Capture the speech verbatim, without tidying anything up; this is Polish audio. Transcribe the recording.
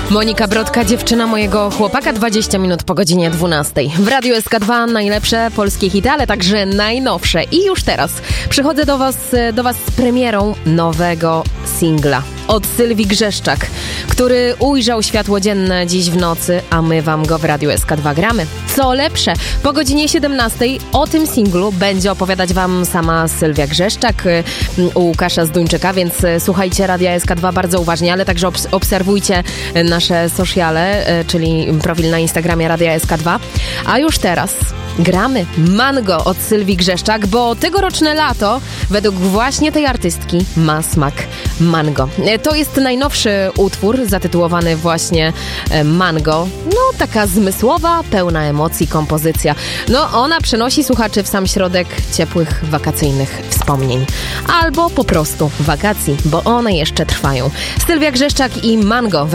Monika Brodka, dziewczyna mojego chłopaka, dwadzieścia minut po godzinie dwunastej. W Radiu S K dwa najlepsze polskie hity, ale także najnowsze. I już teraz przychodzę do was, do was z premierą nowego singla od Sylwii Grzeszczak, który ujrzał światło dzienne dziś w nocy, a my wam go w Radiu S K dwa gramy. Co lepsze, po godzinie siedemnastej o tym singlu będzie opowiadać wam sama Sylwia Grzeszczak u Łukasza Zduńczyka, więc słuchajcie Radia S K dwa bardzo uważnie, ale także obs- obserwujcie nasze sociale, czyli profil na Instagramie Radia S K dwa. A już teraz gramy Mango od Sylwii Grzeszczak, bo tegoroczne lato według właśnie tej artystki ma smak mango. To jest najnowszy utwór zatytułowany właśnie Mango. No taka zmysłowa, pełna emocji kompozycja. No ona przenosi słuchaczy w sam środek ciepłych, wakacyjnych wspomnień. Albo po prostu wakacji, bo one jeszcze trwają. Sylwia Grzeszczak i Mango w